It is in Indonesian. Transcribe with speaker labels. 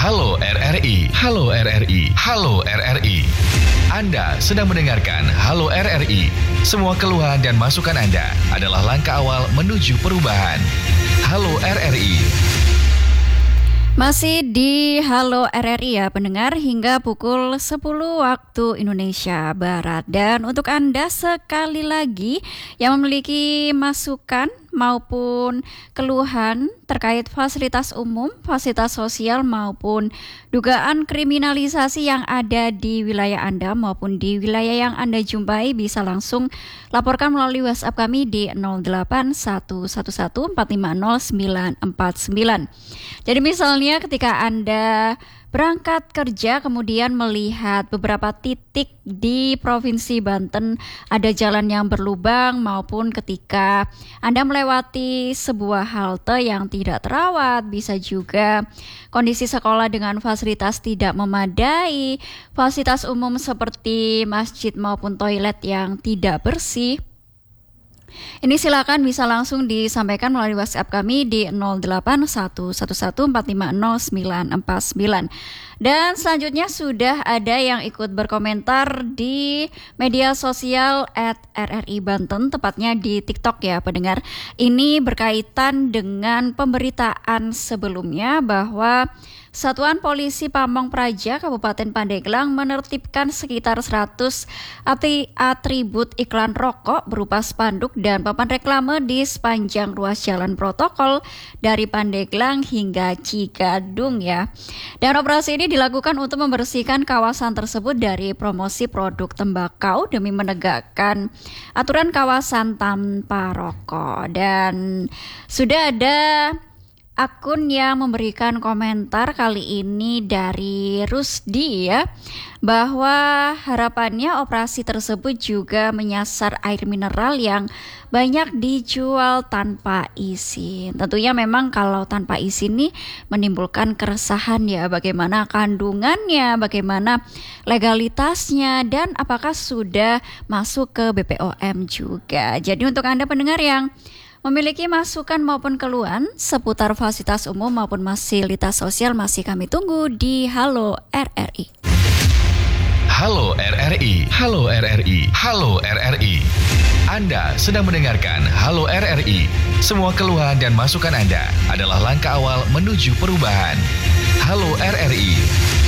Speaker 1: Halo RRI, Halo RRI, Halo RRI. Anda sedang mendengarkan Halo RRI. Semua keluhan dan masukan Anda adalah langkah awal menuju perubahan. Halo RRI.
Speaker 2: Masih di Halo RRI ya pendengar, hingga pukul 10 waktu Indonesia Barat. Dan untuk Anda sekali lagi yang memiliki masukan maupun keluhan terkait fasilitas umum, fasilitas sosial maupun dugaan kriminalisasi yang ada di wilayah Anda maupun di wilayah yang Anda jumpai, bisa langsung laporkan melalui WhatsApp kami di 0811450949. Jadi misalnya ketika Anda berangkat kerja kemudian melihat beberapa titik di Provinsi Banten ada jalan yang berlubang, maupun ketika Anda melewati sebuah halte yang tidak terawat, bisa juga kondisi sekolah dengan fasilitas tidak memadai, fasilitas umum seperti masjid maupun toilet yang tidak bersih. Ini silakan bisa langsung disampaikan melalui WhatsApp kami di 0811450949. Dan selanjutnya sudah ada yang ikut berkomentar di media sosial @RRI Banten, tepatnya di TikTok ya pendengar. Ini berkaitan dengan pemberitaan sebelumnya bahwa Satuan Polisi Pamong Praja Kabupaten Pandeglang menertibkan sekitar 100 atribut iklan rokok berupa spanduk dan papan reklame di sepanjang ruas jalan protokol dari Pandeglang hingga Cigadung ya. Dan operasi ini dilakukan untuk membersihkan kawasan tersebut dari promosi produk tembakau demi menegakkan aturan kawasan tanpa rokok. Dan sudah ada akun yang memberikan komentar kali ini dari Rusdi ya, bahwa harapannya operasi tersebut juga menyasar air mineral yang banyak dijual tanpa izin. Tentunya memang kalau tanpa izin nih menimbulkan keresahan ya, bagaimana kandungannya, bagaimana legalitasnya, dan apakah sudah masuk ke BPOM juga. Jadi untuk Anda pendengar yang memiliki masukan maupun keluhan seputar fasilitas umum maupun fasilitas sosial, masih kami tunggu di Halo RRI.
Speaker 1: Halo RRI, Halo RRI, Halo RRI. Anda sedang mendengarkan Halo RRI. Semua keluhan dan masukan Anda adalah langkah awal menuju perubahan. Halo RRI.